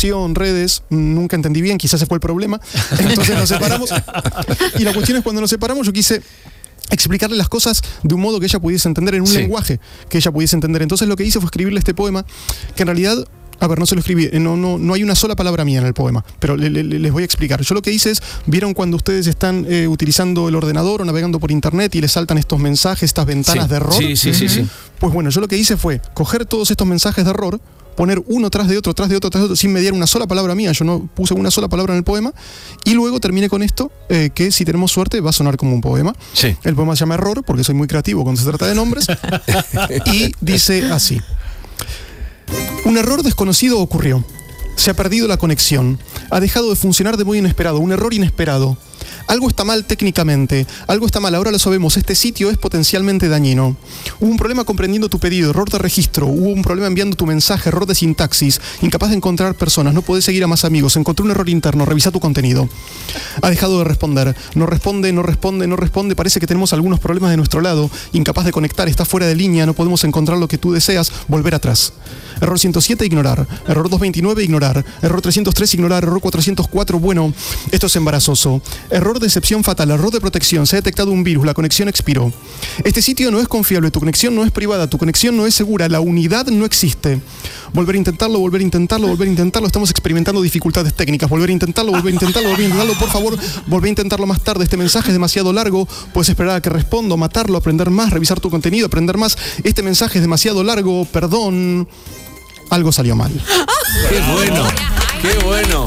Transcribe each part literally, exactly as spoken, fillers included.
producción, redes, nunca entendí bien, quizás ese fue el problema. Entonces nos separamos. Y la cuestión es, cuando nos separamos, yo quise explicarle las cosas de un modo que ella pudiese entender, en un sí. lenguaje que ella pudiese entender. Entonces lo que hice fue escribirle este poema, que en realidad... A ver, no se lo escribí, no, no, no hay una sola palabra mía en el poema, pero le, le, les voy a explicar. Yo lo que hice es, ¿vieron cuando ustedes están eh, utilizando el ordenador o navegando por internet y les saltan estos mensajes, estas ventanas sí. de error? Sí, sí, uh-huh. sí, sí. Pues bueno, yo lo que hice fue coger todos estos mensajes de error, poner uno tras de otro, tras de otro, tras de otro, sin mediar una sola palabra mía. Yo no puse una sola palabra en el poema. Y luego terminé con esto, eh, que si tenemos suerte va a sonar como un poema. Sí. El poema se llama Error, porque soy muy creativo cuando se trata de nombres. Y dice así. Un error desconocido ocurrió. Se ha perdido la conexión. Ha dejado de funcionar de muy inesperado. Un error inesperado. Algo está mal técnicamente, algo está mal, ahora lo sabemos, este sitio es potencialmente dañino. Hubo un problema comprendiendo tu pedido, error de registro, hubo un problema enviando tu mensaje, error de sintaxis, incapaz de encontrar personas, no podés seguir a más amigos, encontré un error interno, revisa tu contenido. Ha dejado de responder, no responde, no responde, no responde, parece que tenemos algunos problemas de nuestro lado, incapaz de conectar, está fuera de línea, no podemos encontrar lo que tú deseas, volver atrás. Error ciento siete, ignorar. Error doscientos veintinueve, ignorar. Error trescientos tres, ignorar. Error cuatrocientos cuatro, bueno, esto es embarazoso. Error de excepción fatal, error de protección, se ha detectado un virus, la conexión expiró. Este sitio no es confiable, tu conexión no es privada, tu conexión no es segura, la unidad no existe. Volver a intentarlo, volver a intentarlo, volver a intentarlo, estamos experimentando dificultades técnicas. Volver a intentarlo, volver a intentarlo, volver a intentarlo, por favor, volver a intentarlo más tarde. Este mensaje es demasiado largo, puedes esperar a que responda, matarlo, aprender más, revisar tu contenido, aprender más. Este mensaje es demasiado largo, perdón. Algo salió mal. ¡Qué bueno! ¡Qué bueno!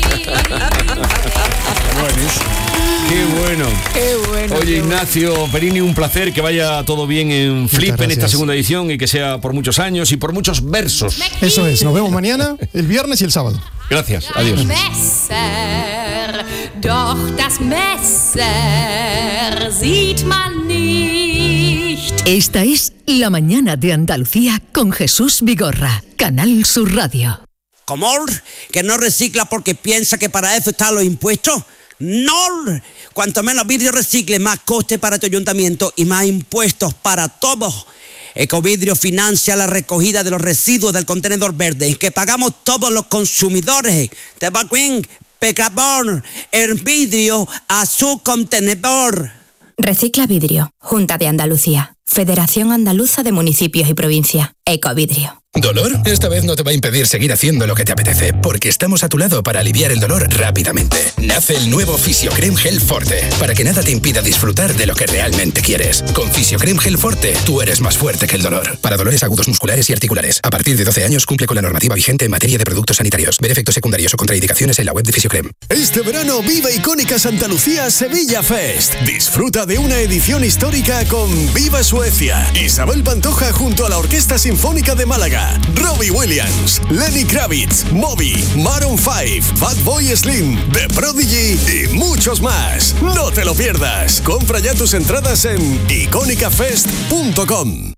¡Qué bueno! ¡Qué bueno! Oye, Ignacio Perini, un placer, que vaya todo bien en Flip en esta segunda edición y que sea por muchos años y por muchos versos. Eso es, nos vemos mañana, el viernes y el sábado. Gracias, adiós. Messer, doch das Messer sieht man nicht. Esta es La Mañana de Andalucía con Jesús Vigorra, Canal Sur Radio. ¿Cómo? ¿Que no recicla porque piensa que para eso están los impuestos? ¡No! Cuanto menos vidrio recicle, más coste para tu ayuntamiento y más impuestos para todos. Ecovidrio financia la recogida de los residuos del contenedor verde que pagamos todos los consumidores. Te va Queen, Pecabón, el vidrio a su contenedor. Recicla Vidrio, Junta de Andalucía, Federación Andaluza de Municipios y Provincia, Ecovidrio. ¿Dolor? Esta vez no te va a impedir seguir haciendo lo que te apetece, porque estamos a tu lado para aliviar el dolor rápidamente. Nace el nuevo Fisiocrem Gel Forte, para que nada te impida disfrutar de lo que realmente quieres. Con Fisiocrem Gel Forte, tú eres más fuerte que el dolor. Para dolores agudos musculares y articulares. A partir de doce años cumple con la normativa vigente en materia de productos sanitarios. Ver efectos secundarios o contraindicaciones en la web de Fisiocrem. Este verano viva Icónica Santa Lucía Sevilla Fest. Disfruta de una edición histórica con Viva Suecia, Isabel Pantoja junto a la Orquesta Sinfónica de Málaga, Robbie Williams, Lenny Kravitz, Moby, Maroon cinco, Fatboy Slim, The Prodigy y muchos más. No te lo pierdas. Compra ya tus entradas en icónica fest punto com.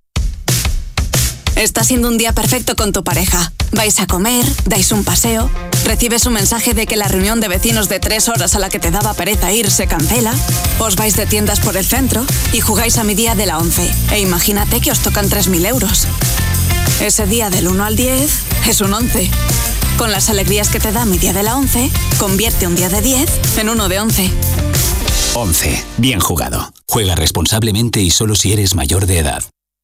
Está siendo un día perfecto con tu pareja. Vais a comer, dais un paseo, recibes un mensaje de que la reunión de vecinos de tres horas a la que te daba pereza ir se cancela, os vais de tiendas por el centro y jugáis a mi día de la once. E imagínate que os tocan tres mil euros. Ese día del uno al diez es un once. Con las alegrías que te da mi día de la once, convierte un día de diez en uno de once. once. Bien jugado. Juega responsablemente y solo si eres mayor de edad.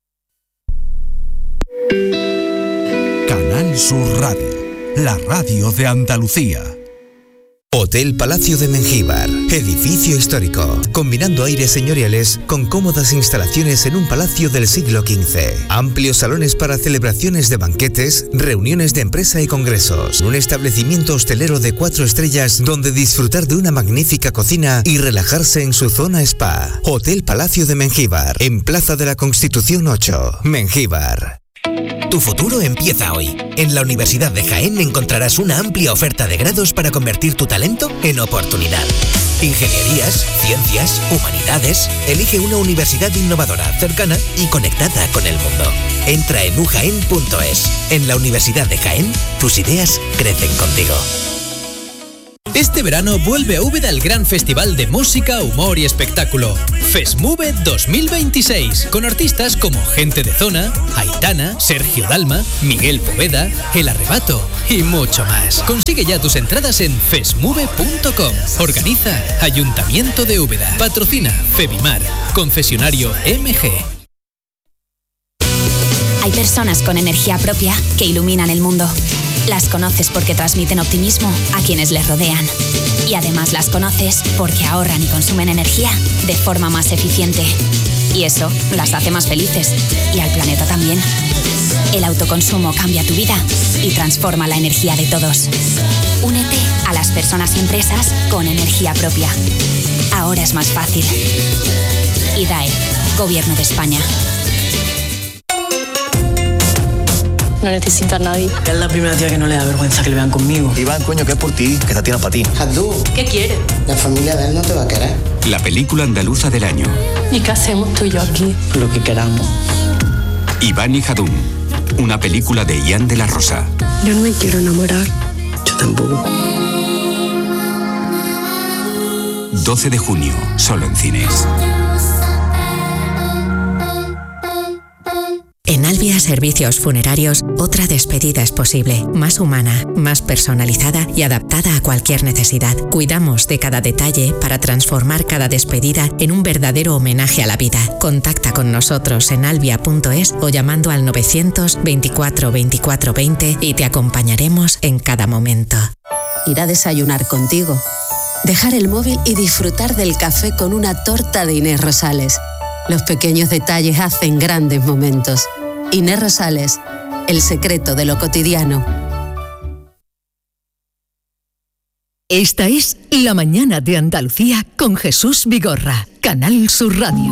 Canal Sur Radio, la radio de Andalucía. Hotel Palacio de Mengíbar, edificio histórico, combinando aires señoriales con cómodas instalaciones en un palacio del siglo quince. Amplios salones para celebraciones de banquetes, reuniones de empresa y congresos. Un establecimiento hostelero de cuatro estrellas donde disfrutar de una magnífica cocina y relajarse en su zona spa. Hotel Palacio de Mengíbar, en Plaza de la Constitución ocho, Mengíbar. Tu futuro empieza hoy. En la Universidad de Jaén encontrarás una amplia oferta de grados para convertir tu talento en oportunidad. Ingenierías, ciencias, humanidades. Elige una universidad innovadora, cercana y conectada con el mundo. Entra en u jaén punto es. En la Universidad de Jaén, tus ideas crecen contigo. Este verano vuelve a Úbeda el gran festival de música, humor y espectáculo. FESMUVE dos mil veintiséis, con artistas como Gente de Zona, Aitana, Sergio Dalma, Miguel Poveda, El Arrebato, y mucho más. Consigue ya tus entradas en fesmove punto com. Organiza Ayuntamiento de Úbeda. Patrocina Febimar. Concesionario M G. Hay personas con energía propia que iluminan el mundo. Las conoces porque transmiten optimismo a quienes les rodean. Y además las conoces porque ahorran y consumen energía de forma más eficiente. Y eso las hace más felices. Y al planeta también. El autoconsumo cambia tu vida y transforma la energía de todos. Únete a las personas y empresas con energía propia. Ahora es más fácil. I D A E, Gobierno de España. No necesita a nadie. Es la primera tía que no le da vergüenza que le vean conmigo. Iván, coño, que es por ti, que esta tiene para ti. Jadú, ¿qué quiere? La familia de él no te va a querer. La película andaluza del año. ¿Y qué hacemos tú y yo aquí? Lo que queramos. Iván y Jadún. Una película de Ian de la Rosa. Yo no me quiero enamorar. Yo tampoco. doce de junio, solo en cines. En Albia Servicios Funerarios, otra despedida es posible, más humana, más personalizada y adaptada a cualquier necesidad. Cuidamos de cada detalle para transformar cada despedida en un verdadero homenaje a la vida. Contacta con nosotros en albia punto es o llamando al novecientos veinticuatro veinticuatro veinte y te acompañaremos en cada momento. Ir a desayunar contigo, dejar el móvil y disfrutar del café con una torta de Inés Rosales. Los pequeños detalles hacen grandes momentos. Inés Rosales, el secreto de lo cotidiano. Esta es La Mañana de Andalucía con Jesús Vigorra, Canal Sur Radio.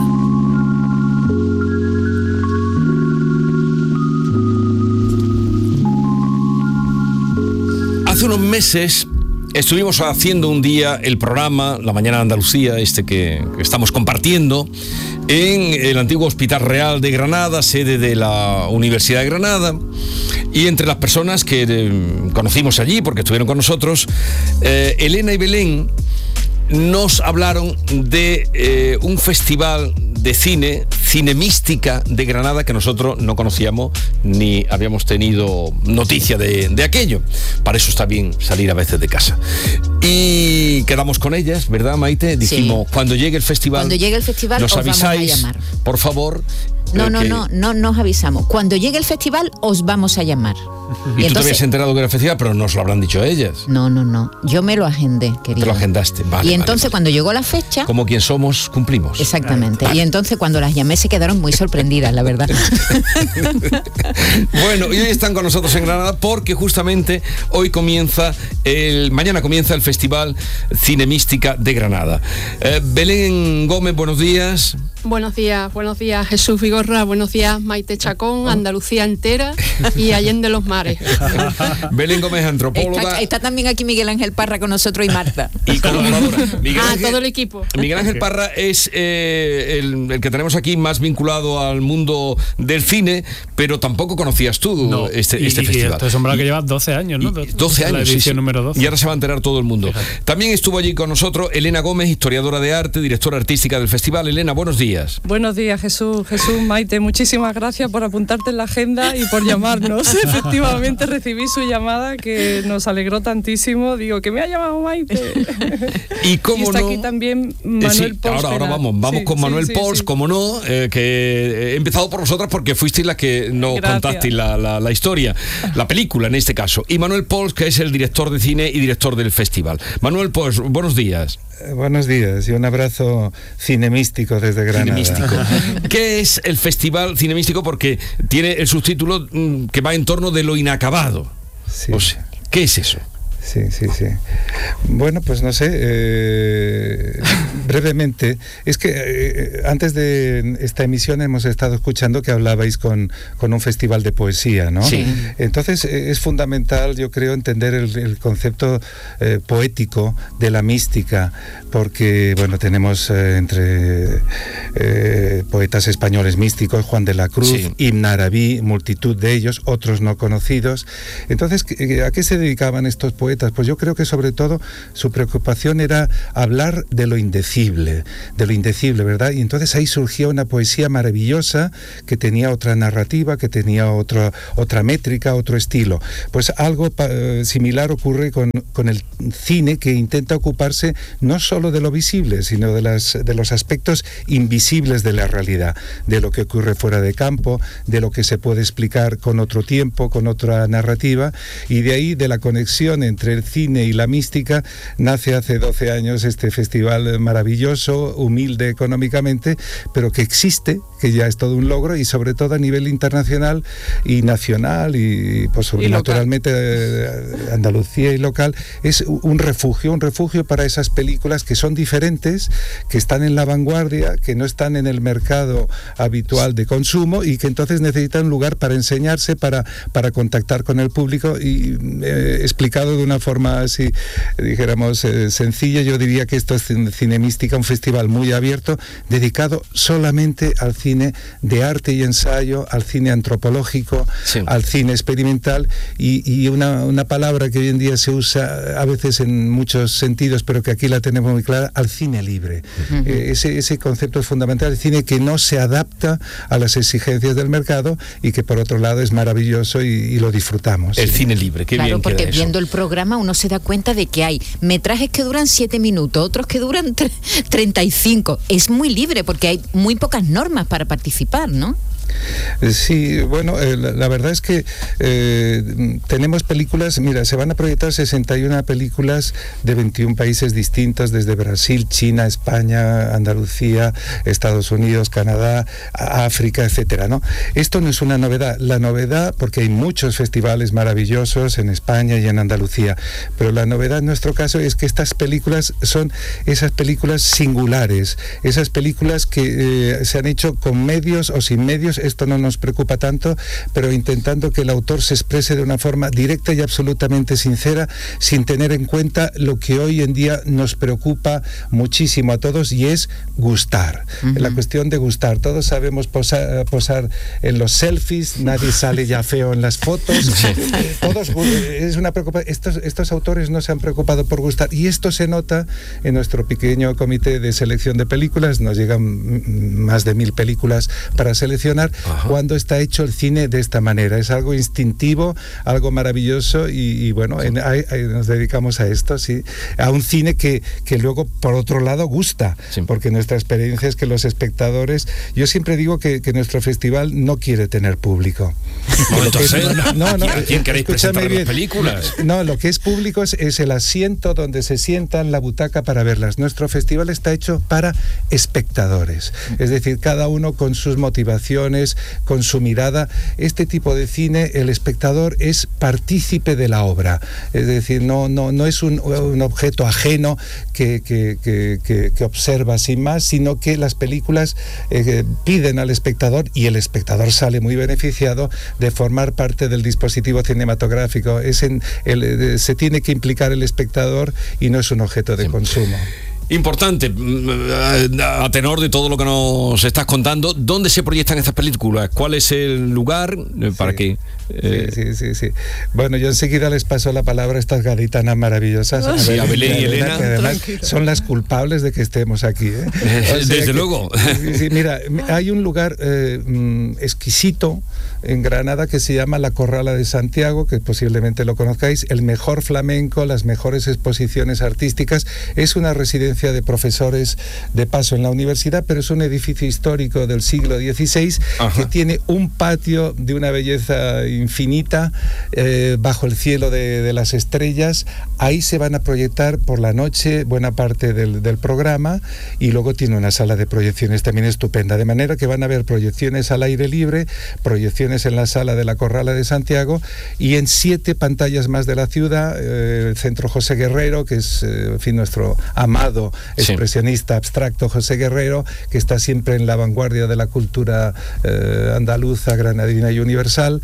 Hace unos meses estuvimos haciendo un día el programa La Mañana de Andalucía, este que, que estamos compartiendo, en el antiguo Hospital Real de Granada, sede de la Universidad de Granada. Y entre las personas que eh, conocimos allí, porque estuvieron con nosotros, eh, Elena y Belén nos hablaron de eh, un festival de cine, Cine Mística de Granada, que nosotros no conocíamos ni habíamos tenido noticia de, de aquello. Para eso está bien salir a veces de casa. Y quedamos con ellas, ¿verdad, Maite? Dijimos, sí. cuando llegue el festival, cuando llegue el festival nos os avisáis, vamos a llamar. Por favor. No, eh, no, que... no, no nos avisamos. Cuando llegue el festival os vamos a llamar. Y, y entonces... tú te habías enterado que era el festival, pero no os lo habrán dicho ellas. No, no, no. Yo me lo agendé, querido. Te lo agendaste, vale. Y entonces vale, vale. cuando llegó la fecha... Como quien somos, cumplimos. Exactamente. Vale. Y entonces cuando las llamé se quedaron muy sorprendidas, la verdad. Bueno, y hoy están con nosotros en Granada porque justamente hoy comienza, el mañana comienza el Festival Cine Mística de Granada. Eh, Belén Gómez, buenos días. Buenos días, buenos días Jesús Vigorra, buenos días Maite Chacón, Andalucía entera y Allende los Mares. Belén Gómez, antropóloga. Está, está también aquí Miguel Ángel Parra con nosotros y Marta. Y colaboradora. Miguel ah, Ángel, todo el equipo. Miguel Ángel Parra es eh, el, el que tenemos aquí más vinculado al mundo del cine, pero tampoco conocías tú no. este, y, este y, festival. Y esto es hombre que lleva doce años, ¿no? doce años, la edición sí, sí. número doce. Y ahora se va a enterar todo el mundo. Fíjate. También estuvo allí con nosotros Elena Gómez, historiadora de arte, directora artística del festival. Elena, buenos días. Buenos días, Jesús, Jesús, Maite, muchísimas gracias por apuntarte en la agenda y por llamarnos. Efectivamente recibí su llamada que nos alegró tantísimo. Digo, que me ha llamado Maite. Y cómo y está no. aquí también Manuel sí, Pols. Ahora, ahora vamos, vamos sí, con Manuel sí, Pols, sí, como no, eh, que he empezado por vosotras porque fuisteis las que nos gracias. contasteis la, la, la historia, la película en este caso. Y Manuel Pols, que es el director de cine y director del festival. Manuel Pols, buenos días. Eh, buenos días y un abrazo cinemístico desde Granada. Cinemístico. ¿Qué es el Festival Cinemístico? Porque tiene el subtítulo mm, que va en torno de lo inacabado. Sí. O sea, ¿qué es eso? Sí, sí, sí. Bueno, pues no sé, eh, brevemente, es que eh, antes de esta emisión hemos estado escuchando que hablabais con, con un festival de poesía, ¿no? Sí. Entonces eh, es fundamental, yo creo, entender el, el concepto eh, poético de la mística, porque, bueno, tenemos eh, entre eh, poetas españoles místicos, Juan de la Cruz, sí. Ibn Arabi, multitud de ellos, otros no conocidos. Entonces, ¿a qué se dedicaban estos poetas? poetas? Pues yo creo que sobre todo su preocupación era hablar de lo indecible, de lo indecible, ¿verdad? Y entonces ahí surgió una poesía maravillosa que tenía otra narrativa, que tenía otra, otra métrica, otro estilo. Pues algo pa- similar ocurre con, con el cine, que intenta ocuparse no solo de lo visible, sino de, las, de los aspectos invisibles de la realidad, de lo que ocurre fuera de campo, de lo que se puede explicar con otro tiempo, con otra narrativa, y de ahí, de la conexión entre el cine y la mística, nace hace doce años este festival maravilloso, humilde económicamente, pero que existe, que ya es todo un logro, y sobre todo a nivel internacional y nacional, y pues y naturalmente eh, Andalucía y local, es un refugio, un refugio para esas películas que son diferentes, que están en la vanguardia, que no están en el mercado habitual de consumo, y que entonces necesitan un lugar para enseñarse, para, para contactar con el público. Y eh, explicado de una forma así, dijéramos, eh, sencilla, yo diría que esto es Cine Mística, un festival muy abierto, dedicado solamente al cine de arte y ensayo, al cine antropológico, sí. al cine experimental, y, y una, una palabra que hoy en día se usa a veces en muchos sentidos, pero que aquí la tenemos muy clara, al cine libre. Uh-huh. Eh, ese, ese concepto es fundamental, el cine que no se adapta a las exigencias del mercado y que por otro lado es maravilloso y, y lo disfrutamos. El sí. cine libre, qué claro, bien porque queda eso. Viendo el programa uno se da cuenta de que hay metrajes que duran siete minutos, otros que duran treinta y cinco. Es muy libre porque hay muy pocas normas para participar, ¿no? Sí, bueno, eh, la, la verdad es que eh, tenemos películas, mira, se van a proyectar sesenta y una películas de veintiún países distintos, desde Brasil, China, España, Andalucía, Estados Unidos, Canadá, África, etcétera, ¿no? Esto no es una novedad, la novedad, porque hay muchos festivales maravillosos en España y en Andalucía, pero la novedad en nuestro caso es que estas películas son esas películas singulares, esas películas que eh, se han hecho con medios o sin medios. Esto no nos preocupa tanto, pero intentando que el autor se exprese de una forma directa y absolutamente sincera, sin tener en cuenta lo que hoy en día nos preocupa muchísimo a todos, y es gustar. Uh-huh. La cuestión de gustar. Todos sabemos posar, posar en los selfies, nadie sale ya feo en las fotos. Todos, es una preocupación. Estos, estos autores no se han preocupado por gustar, y esto se nota en nuestro pequeño comité de selección de películas. Nos llegan más de mil películas para seleccionar. Ajá. Cuando está hecho el cine de esta manera. Es algo instintivo, algo maravilloso, y, y bueno, en, a, a, nos dedicamos a esto, sí, a un cine que, que luego, por otro lado, gusta, sí. porque nuestra experiencia es que los espectadores, yo siempre digo que, que nuestro festival no quiere tener público. No, entonces, es, no, no, ¿a quién queréis presentar las películas? No, lo que es público es, es el asiento donde se sientan, la butaca para verlas. Nuestro festival está hecho para espectadores, es decir, cada uno con sus motivaciones, con su mirada. Este tipo de cine, el espectador es partícipe de la obra, es decir, no, no, no es un, un objeto ajeno que, que, que, que, que observa sin más, sino que las películas eh, piden al espectador, y el espectador sale muy beneficiado de formar parte del dispositivo cinematográfico. Es en, el, se tiene que implicar el espectador y no es un objeto de sí. consumo. Importante, a tenor de todo lo que nos estás contando, ¿dónde se proyectan estas películas? ¿Cuál es el lugar para sí. que...? Eh... Sí, sí, sí, sí. Bueno, yo enseguida les paso la palabra a estas gaditanas maravillosas. Oh, a, sí, a Belén y Elena. Que además son las culpables de que estemos aquí. ¿eh? O sea, Desde que, luego. Sí, mira, hay un lugar eh, exquisito en Granada que se llama La Corrala de Santiago, que posiblemente lo conozcáis, el mejor flamenco, las mejores exposiciones artísticas. Es una residencia de profesores de paso en la universidad, pero es un edificio histórico del siglo dieciséis. Ajá. Que tiene un patio de una belleza infinita, eh, bajo el cielo de, de las estrellas. Ahí se van a proyectar por la noche buena parte del, del programa, y luego tiene una sala de proyecciones también estupenda, de manera que van a haber proyecciones al aire libre, proyecciones en la sala de la Corrala de Santiago, y en siete pantallas más de la ciudad, eh, el Centro José Guerrero, que es eh, en fin, nuestro amado expresionista sí. abstracto José Guerrero, que está siempre en la vanguardia de la cultura eh, andaluza, granadina y universal,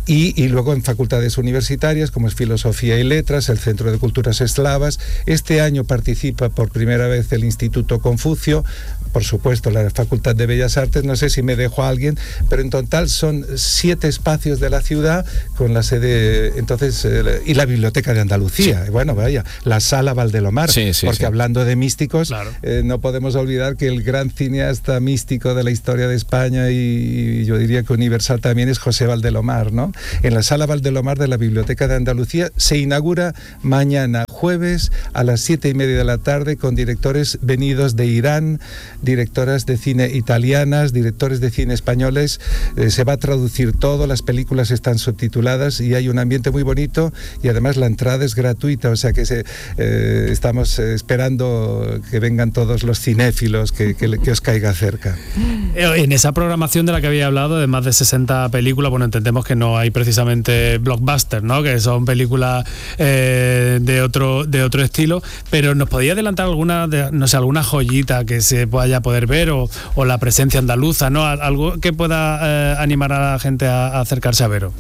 y, y luego en facultades universitarias como es Filosofía y Letras, el Centro de Culturas Eslavas. Este año participa por primera vez el Instituto Confucio, por supuesto la Facultad de Bellas Artes, no sé si me dejo a alguien, pero en total son siete espacios de la ciudad con la sede, entonces, eh, y la Biblioteca de Andalucía, sí. Bueno, vaya, la Sala Valdelomar, sí, sí, porque sí. Hablando de místicos, claro. eh, no podemos olvidar que el gran cineasta místico de la historia de España y, y yo diría que universal también es José Valdelomar, ¿no? En la Sala Valdelomar de la Biblioteca de Andalucía se inaugura mañana jueves a las siete y media de la tarde con directores venidos de Irán, directoras de cine italianas, directores de cine españoles. Eh, se va a traducir todo, las películas están subtituladas y hay un ambiente muy bonito y además la entrada es gratuita, o sea que se, eh, estamos esperando que vengan todos los cinéfilos, que, que, que os caiga cerca. En esa programación de la que había hablado, de más de sesenta películas, bueno, entendemos que no hay precisamente blockbusters, ¿no? Que son películas eh, de otro de otro estilo, pero ¿nos podía adelantar alguna, de, no sé, alguna joyita que se vaya a poder ver o, o la presencia andaluza, ¿no? Algo que pueda eh, animar a la gente a, a acercarse a verlo.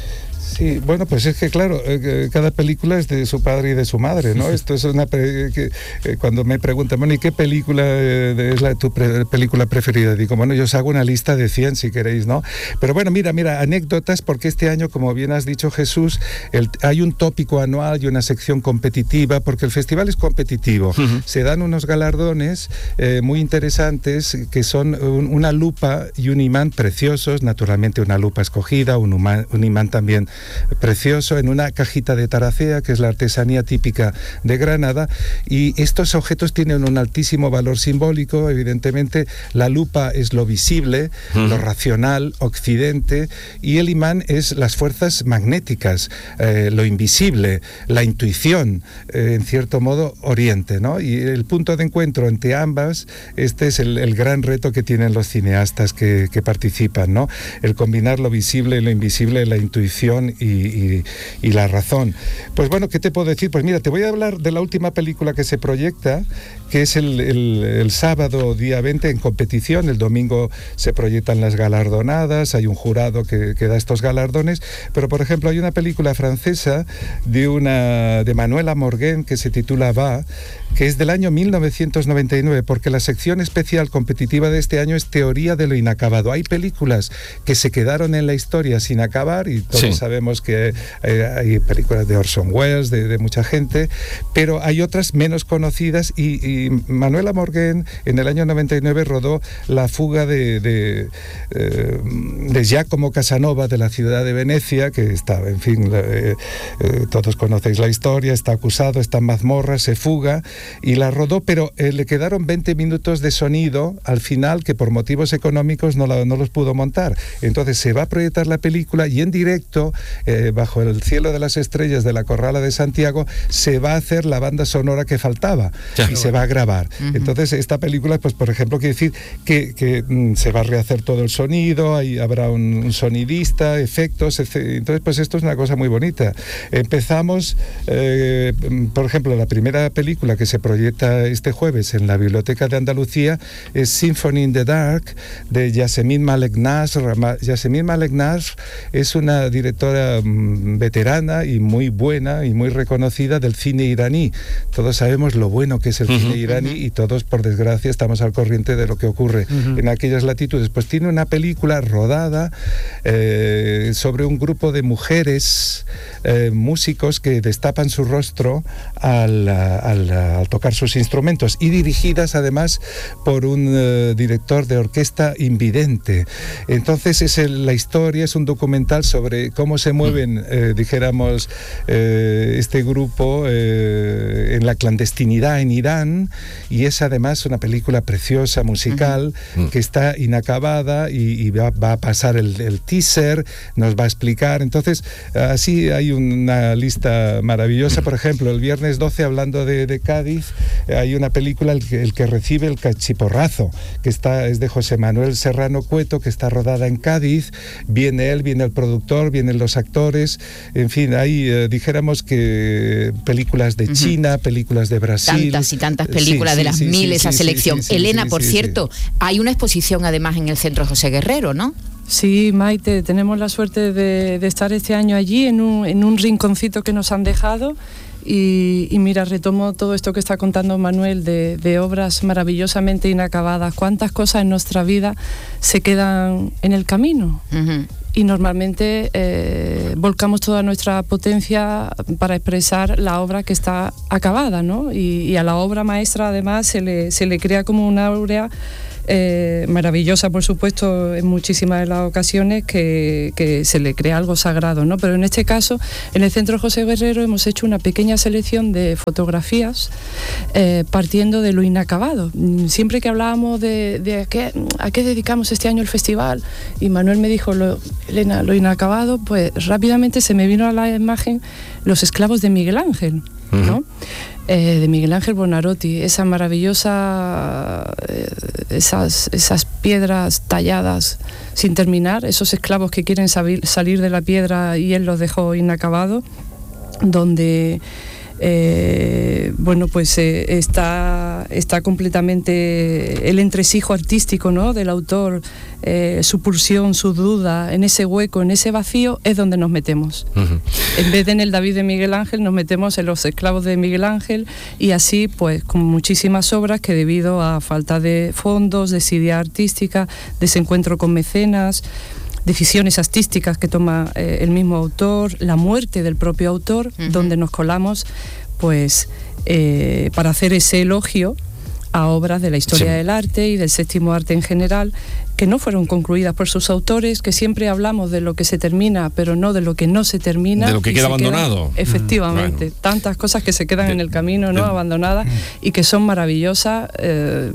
Sí, bueno, pues es que claro, eh, cada película es de su padre y de su madre, ¿no? Esto es una pre que eh, cuando me preguntan, bueno, ¿y qué película eh, es la tu pre película preferida? Digo, bueno, yo os hago una lista de cien si queréis, ¿no? Pero bueno, mira, mira, anécdotas, porque este año, como bien has dicho, Jesús, el, hay un tópico anual y una sección competitiva, porque el festival es competitivo. Uh-huh. Se dan unos galardones eh, muy interesantes que son un, una lupa y un imán preciosos, naturalmente una lupa escogida, un, humán, un imán también precioso, en una cajita de taracea, que es la artesanía típica de Granada, y estos objetos tienen un altísimo valor simbólico. Evidentemente la lupa es lo visible, mm. lo racional, occidente, y el imán es las fuerzas magnéticas, eh, lo invisible, la intuición, eh, en cierto modo oriente, ¿no? Y el punto de encuentro entre ambas, este es el, el gran reto que tienen los cineastas que, que participan, ¿no? El combinar lo visible y lo invisible, la intuición Y, y, y la razón. Pues bueno, ¿qué te puedo decir? Pues mira, te voy a hablar de la última película que se proyecta, que es el, el, el sábado día veinte en competición. El domingo se proyectan las galardonadas, hay un jurado que, que da estos galardones, pero por ejemplo hay una película francesa de, una, de Manuela Morguén que se titula Va, que es del año mil novecientos noventa y nueve, porque la sección especial competitiva de este año es Teoría de lo inacabado. Hay películas que se quedaron en la historia sin acabar y todos sí. sabemos que hay, hay películas de Orson Welles, de, de mucha gente, pero hay otras menos conocidas y, y Manuela Morguén en el año noventa y nueve rodó La fuga de, de, eh, de Giacomo Casanova de la ciudad de Venecia, que está, en fin, eh, eh, todos conocéis la historia, está acusado, está en mazmorra, se fuga y la rodó, pero eh, le quedaron veinte minutos de sonido al final que por motivos económicos no, la, no los pudo montar. Entonces se va a proyectar la película y en directo, Eh, bajo el cielo de las estrellas de la Corrala de Santiago, se va a hacer la banda sonora que faltaba ya, y bueno. se va a grabar. Uh-huh. Entonces esta película, pues por ejemplo, quiere decir que, que mm, se va a rehacer todo el sonido, ahí habrá un, un sonidista, efectos, etcétera. Entonces pues esto es una cosa muy bonita. Empezamos, eh, por ejemplo, la primera película que se proyecta este jueves en la Biblioteca de Andalucía es Symphony in the Dark, de Yasemin Malek Nasr. Yasemin Malek Nasr es una directora veterana y muy buena y muy reconocida del cine iraní. Todos sabemos lo bueno que es el uh-huh, cine iraní uh-huh. y todos, por desgracia, estamos al corriente de lo que ocurre uh-huh. en aquellas latitudes. Pues tiene una película rodada eh, sobre un grupo de mujeres eh, músicos que destapan su rostro al, al, al tocar sus instrumentos y dirigidas además por un uh, director de orquesta invidente. Entonces es el, la historia, es un documental sobre cómo se mueven, eh, dijéramos, eh, este grupo eh, en la clandestinidad en Irán, y es además una película preciosa, musical, uh-huh. que está inacabada y, y va, va a pasar el, el teaser, nos va a explicar. Entonces, así hay una lista maravillosa. Por ejemplo, el viernes doce, hablando de, de Cádiz, hay una película, el que, el que recibe el cachiporrazo, que está, es de José Manuel Serrano Cueto, que está rodada en Cádiz. Viene él, viene el productor, vienen los actores, en fin, hay, eh, dijéramos que películas de China, uh-huh. películas de Brasil. Tantas y tantas películas sí, de las sí, mil, sí, esa sí, selección. Sí, sí, Elena, sí, sí, por sí, cierto, sí. hay una exposición además en el Centro José Guerrero, ¿no? Sí, Maite, tenemos la suerte de, de estar este año allí en un, en un rinconcito que nos han dejado. Y, y mira, retomo todo esto que está contando Manuel de, de obras maravillosamente inacabadas. ¿Cuántas cosas en nuestra vida se quedan en el camino? Uh-huh. Y normalmente eh, volcamos toda nuestra potencia para expresar la obra que está acabada, ¿no? Y, y a la obra maestra además se le, se le crea como una áurea Eh, maravillosa, por supuesto, en muchísimas de las ocasiones, que, que se le crea algo sagrado, ¿no? Pero en este caso, en el Centro José Guerrero hemos hecho una pequeña selección de fotografías eh, partiendo de lo inacabado. Siempre que hablábamos de, de a, qué, a qué dedicamos este año el festival, y Manuel me dijo, lo, Elena, lo inacabado, pues rápidamente se me vino a la imagen Los esclavos de Miguel Ángel, ¿no? Uh-huh. Eh, de Miguel Ángel Buonarroti, esa maravillosa, eh, esas, esas piedras talladas sin terminar, esos esclavos que quieren salir, salir de la piedra y él los dejó inacabado, donde eh, bueno, pues eh, está, está completamente el entresijo artístico, ¿no?, del autor, eh, su pulsión, su duda, en ese hueco, en ese vacío es donde nos metemos. Uh-huh. En vez de en el David de Miguel Ángel nos metemos en los esclavos de Miguel Ángel, y así pues con muchísimas obras que debido a falta de fondos, desidia artística, desencuentro con mecenas, decisiones artísticas que toma eh, el mismo autor, la muerte del propio autor, uh-huh, donde nos colamos pues eh, para hacer ese elogio a obras de la historia, sí, del arte y del séptimo arte en general, que no fueron concluidas por sus autores, que siempre hablamos de lo que se termina, pero no de lo que no se termina. De lo que queda abandonado. Quedan, efectivamente, bueno, tantas cosas que se quedan de, en el camino, ¿no?, de, abandonadas, y que son maravillosas. Eh,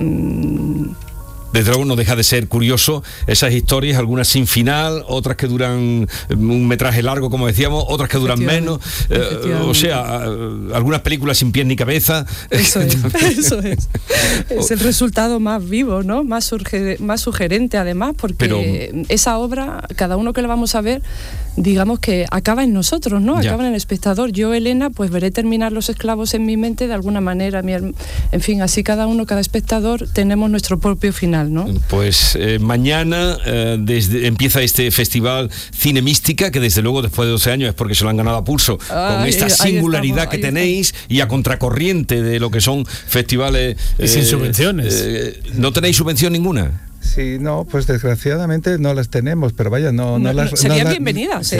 Desde luego no deja de ser curioso esas historias, algunas sin final, otras que duran un metraje largo, como decíamos, otras que duran menos, eh, o sea, algunas películas sin pies ni cabeza. Eso es, eso es. Es el resultado más vivo, ¿no?, más, surge, más sugerente además, porque Pero, esa obra, cada uno que la vamos a ver, digamos que acaba en nosotros, ¿no? Acaba ya. en el espectador. Yo, Elena, pues veré terminar Los esclavos en mi mente de alguna manera. Mi, en fin, así cada uno, cada espectador, tenemos nuestro propio final, ¿no? Pues eh, mañana eh, desde, empieza este festival Cine Mística, que desde luego después de doce años es porque se lo han ganado a pulso, ah, con esta singularidad estamos, que tenéis estamos. Y a contracorriente de lo que son festivales. Y eh, sin subvenciones. Eh, ¿No tenéis subvención ninguna? Sí, no, pues desgraciadamente no las tenemos, pero vaya, no, no, no las... Serían no, bienvenidas, ¿eh?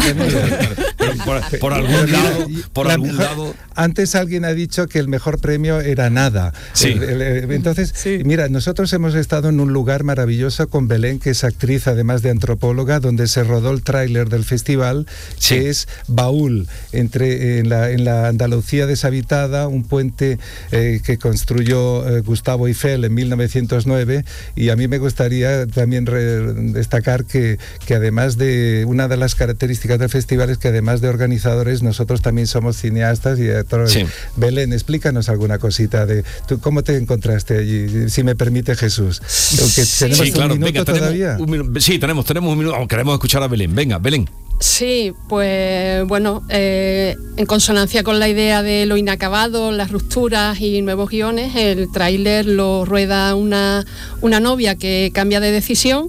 Pero por, por algún lado, por la algún mejor, lado... Antes alguien ha dicho que el mejor premio era nada. Sí. El, el, entonces, sí. Mira, nosotros hemos estado en un lugar maravilloso con Belén, que es actriz, además de antropóloga, donde se rodó el tráiler del festival, sí, que es Baúl, entre, en, la, en la Andalucía deshabitada, un puente eh, que construyó eh, Gustavo Eiffel en mil novecientos nueve, y a mí me gustaría también re- destacar que, que además de una de las características del festival es que además de organizadores nosotros también somos cineastas y actores. Sí. Belén, explícanos alguna cosita de tú, cómo te encontraste allí, si me permite Jesús. Aunque sí, tenemos sí, claro, un minuto venga, todavía. Un minu- sí, tenemos, tenemos un minuto, queremos escuchar a Belén. Venga, Belén. Sí, pues bueno, eh, en consonancia con la idea de lo inacabado, las rupturas y nuevos guiones, el tráiler lo rueda una, una novia que cambia de decisión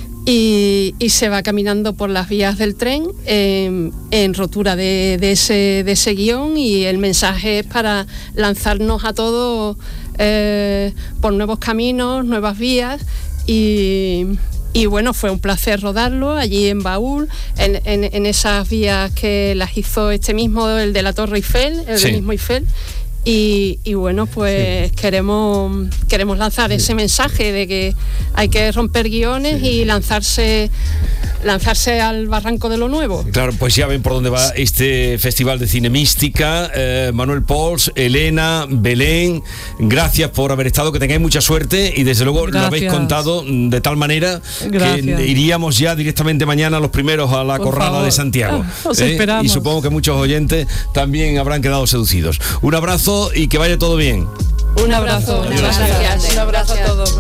y, y se va caminando por las vías del tren eh, en rotura de, de, ese, de ese guión, y el mensaje es para lanzarnos a todos eh, por nuevos caminos, nuevas vías. Y, y bueno, fue un placer rodarlo allí en Baúl, en, en, en esas vías que las hizo este mismo, el de la Torre Eiffel, el sí. del mismo Eiffel. Y, y bueno, pues sí. queremos queremos lanzar sí. ese mensaje de que hay que romper guiones sí. y lanzarse lanzarse al barranco de lo nuevo. Claro, pues ya ven por dónde va este Festival de Cine Mística. eh, Manuel Pols, Elena, Belén, gracias por haber estado, que tengáis mucha suerte, y desde luego gracias. Lo habéis contado de tal manera gracias. Que iríamos ya directamente mañana los primeros a la por Corrala favor. De Santiago. Ah, os ¿eh? esperamos. Y supongo que muchos oyentes también habrán quedado seducidos. Un abrazo y que vaya todo bien. Un abrazo, un abrazo, gracias. Un abrazo a todos.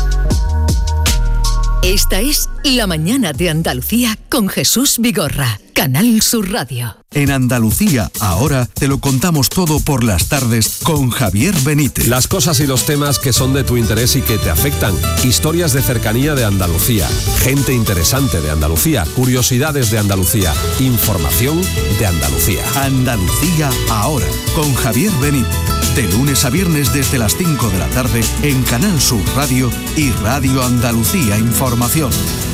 Esta es La Mañana de Andalucía con Jesús Vigorra. Canal Sur Radio. En Andalucía, ahora te lo contamos todo por las tardes con Javier Benítez. Las cosas y los temas que son de tu interés y que te afectan. Historias de cercanía de Andalucía. Gente interesante de Andalucía. Curiosidades de Andalucía. Información de Andalucía. Andalucía, ahora, con Javier Benítez. De lunes a viernes desde las cinco de la tarde en Canal Sur Radio y Radio Andalucía Información.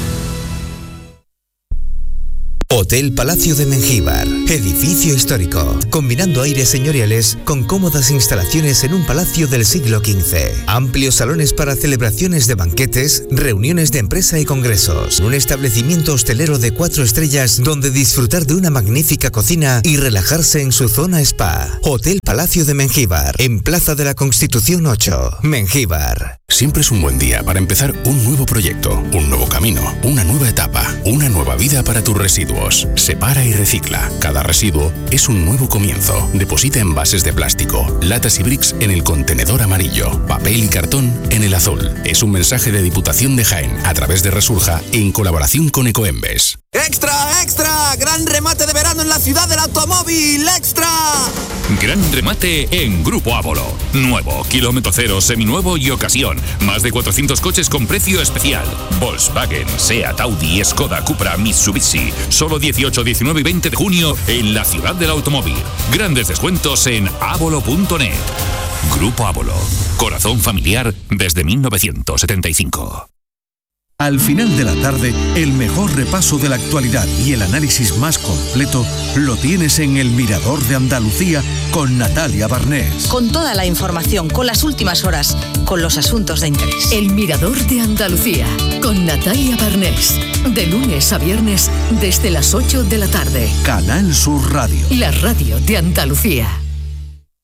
Hotel Palacio de Mengíbar, edificio histórico, combinando aires señoriales con cómodas instalaciones en un palacio del siglo quince. Amplios salones para celebraciones de banquetes, reuniones de empresa y congresos. Un establecimiento hostelero de cuatro estrellas donde disfrutar de una magnífica cocina y relajarse en su zona spa. Hotel Palacio de Mengíbar, en Plaza de la Constitución ocho, Mengíbar. Siempre es un buen día para empezar un nuevo proyecto, un nuevo camino, una nueva etapa, una nueva vida para tus residuos. Separa y recicla. Cada residuo es un nuevo comienzo. Deposita envases de plástico, latas y bricks en el contenedor amarillo, papel y cartón en el azul. Es un mensaje de Diputación de Jaén a través de Resurja en colaboración con Ecoembes. ¡Extra, extra! ¡Gran remate de verano en la ciudad del automóvil! ¡Extra! Gran remate en Grupo Ávolo. Nuevo, kilómetro cero, seminuevo y ocasión. Más de cuatrocientos coches con precio especial. Volkswagen, Seat, Audi, Skoda, Cupra, Mitsubishi. Solo dieciocho, diecinueve y veinte de junio en la ciudad del automóvil. Grandes descuentos en ávolo punto net. Grupo Ávolo. Corazón familiar desde mil novecientos setenta y cinco. Al final de la tarde, el mejor repaso de la actualidad y el análisis más completo lo tienes en El Mirador de Andalucía con Natalia Barnés. Con toda la información, con las últimas horas, con los asuntos de interés. El Mirador de Andalucía con Natalia Barnés. De lunes a viernes desde las ocho de la tarde. Canal Sur Radio. La radio de Andalucía.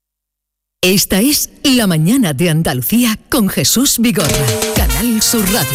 Esta es La Mañana de Andalucía con Jesús Vigorra. Canal Sur Radio.